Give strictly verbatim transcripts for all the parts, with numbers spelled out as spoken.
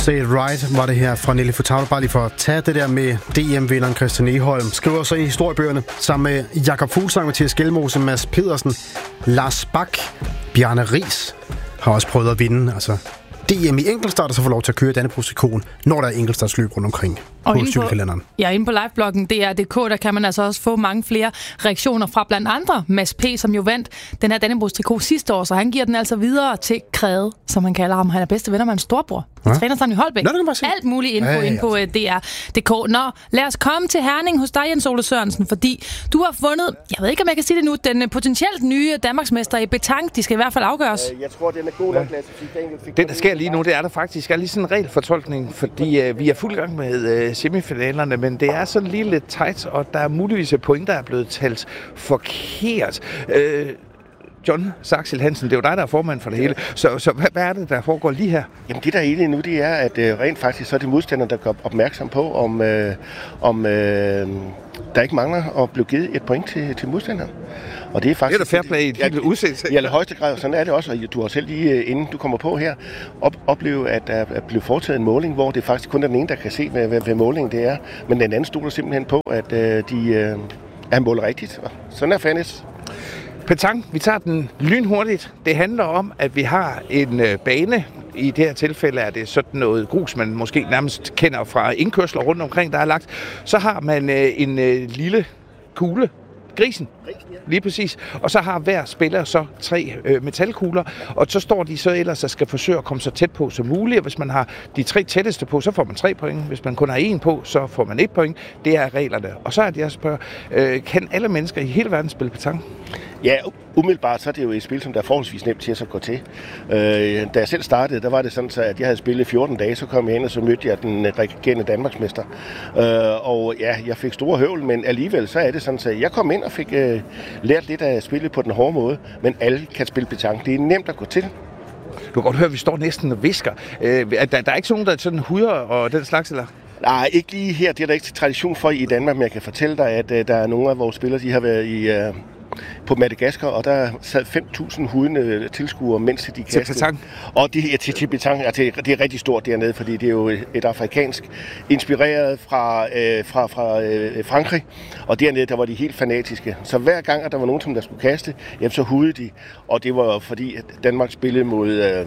Say It Right var det her fra Nelly Furtado. Bare lige for at tage det der med D M-vinderen Christian Egholm. Skriver så i historiebøgerne sammen med Jakob Fuglsang, Mathias Gjelmose, Mads Pedersen, Lars Bak, Bjarne Riis har også prøvet at vinde. Altså D M i enkeltstart, og så får lov til at køre Dannebrogs-trikoten, når der er enkeltstartsløb rundt omkring og på cykelkalenderen. Ja, inde på livebloggen D R punktum D K, der kan man altså også få mange flere reaktioner fra blandt andre Mads P., som jo vandt den her Dannebrogs-trikot sidste år, så han giver den altså videre til Krede, som han kalder ham. Han er bedste venner med en storbror. De ja. træner sammen i Holbæk. Nå, det kan man se. Alt muligt info ja, ja, ja. inde på D R punktum D K. Nå, lad os komme til Herning hos dig, Jens Ole Sørensen, fordi du har fundet, jeg ved ikke, om jeg kan sige det nu, den potentielt nye Danmarksmester i petanque. De skal i hvert fald afgøres. Jeg tror, den er god nok, Lasse. Det, der sker lige nu, det er der faktisk er lige sådan en regelfortolkning, fordi øh, vi er fuld gang med øh, semifinalerne, men det er sådan lige lidt tight, og der er muligvis et point, der er blevet talt forkert. Øh, John Saxil Hansen, det er jo dig, der er formand for det hele. Så, så hvad, hvad er det, der foregår lige her? Jamen det, der er egentlig nu, det er, at øh, rent faktisk så er det modstanderne, der gør opmærksom på, om, øh, om øh, der ikke mangler at blive givet et point til, til modstanderen. Og det er faktisk... Det er da fair play i et lille udsigt. I allerhøjeste grad, og sådan er det også. Og du har selv lige, inden du kommer på her, op, opleve, at der er blevet foretaget en måling, hvor det faktisk kun er den ene, der kan se, hvad, hvad, hvad målingen det er. Men den anden stoler simpelthen på, at øh, de øh, er målet rigtigt. Og sådan er fairness. Petanque, vi tager den lynhurtigt. Det handler om, at vi har en øh, bane. I det her tilfælde er det sådan noget grus, man måske nærmest kender fra indkørsler rundt omkring, der er lagt. Så har man øh, en øh, lille kugle, grisen, lige præcis. Og så har hver spiller så tre øh, metalkugler, og så står de så ellers og skal forsøge at komme så tæt på som muligt. Og hvis man har de tre tætteste på, så får man tre point. Hvis man kun har en på, så får man et point. Det er reglerne. Og så er det, jeg spørger, øh, kan alle mennesker i hele verden spille petanque? Ja, umiddelbart så er det jo et spil, som der er forholdsvis nemt til at så gå til. Øh, da jeg selv startede, der var det sådan, at jeg havde spillet fjorten dage, så kom jeg ind, og så mødte jeg den regerende Danmarksmester. Øh, og ja, jeg fik store høvl, men alligevel så er det sådan, at jeg kom ind og fik øh, lært lidt af spillet på den hårde måde, men alle kan spille petanque. Det er nemt at gå til. Du kan godt høre, at vi står næsten og visker. Øh, der, der er ikke sådan nogen, der sådan huder og den slags, eller? Nej, ikke lige her. Det er der ikke tradition for i Danmark, men jeg kan fortælle dig, at uh, der er nogle af vores spillere, de har været i... Uh, på Madagaskar, og der sad fem tusind hudende tilskuere, mens de kastede. Til petanque? Og det er til, til petanque, altså det er rigtig stort dernede, fordi det er jo et afrikansk, inspireret fra, øh, fra, fra øh, Frankrig, og dernede, der var de helt fanatiske. Så hver gang, at der var nogen, som der skulle kaste, jamen, så hudede de, og det var fordi, at Danmark spillede mod, øh,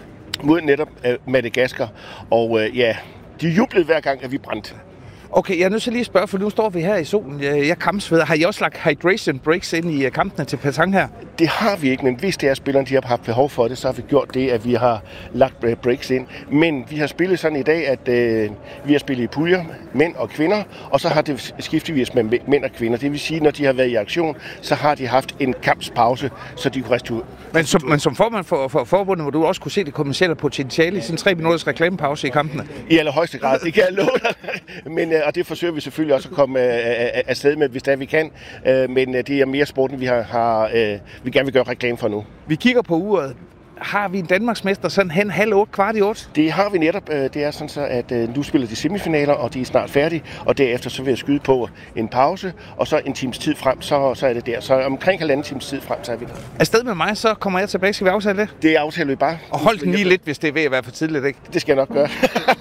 mod netop øh, Madagaskar, og øh, ja, de jublede hver gang, at vi brændte. Okay, jeg er nødt til lige at spørge, for nu står vi her i solen. Jeg, jeg kampsveder. Har I også lagt hydration breaks ind i kampene til petanque her? Det har vi ikke, men hvis det er spillerne, de har haft behov for det, så har vi gjort det, at vi har lagt breaks ind. Men vi har spillet sådan i dag, at øh, vi har spillet i puljer, mænd og kvinder, og så har det skiftevis med mænd og kvinder. Det vil sige, når de har været i aktion, så har de haft en kampspause, så de kunne restituere. Men som, men som formand for, for forbundet, hvor du også kunne se det kommercielle potentiale i sådan tre minutters reklamepause i kampene? I allerhøjeste grad, det kan jeg love dig. Men, og det forsøger vi selvfølgelig også at komme afsted med, hvis det er, vi kan. Men det er mere sporten, vi har, har vi gerne vil gøre reklame for nu. Vi kigger på uret. Har vi en Danmarksmester sådan hen halv otte, kvart i otte? Det har vi netop. Det er sådan så, at nu spiller de semifinaler, og de er snart færdige. Og derefter så vil jeg skyde på en pause, og så en times tid frem, så, så er det der. Så omkring halvanden times tid frem, så er vi der. Afsted med mig, så kommer jeg tilbage. Skal vi aftale det? Det aftaler vi bare. Og hold den lige lidt, hvis det er ved at være for tidligt, ikke? Det skal jeg nok gøre.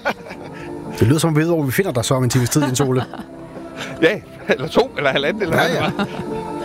Det lyder som ved, hvor vi finder dig så om en times tid, Jens Ole. Ja, eller to, eller halvanden, eller ja, ja.